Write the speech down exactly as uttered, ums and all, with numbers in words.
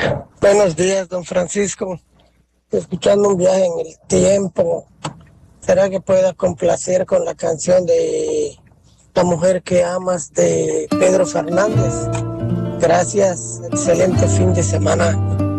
Buenos días, don Francisco. Escuchando un viaje en el tiempo. ¿Será que pueda complacer con la canción de La mujer que amas de Pedro Fernández? Gracias. Excelente fin de semana.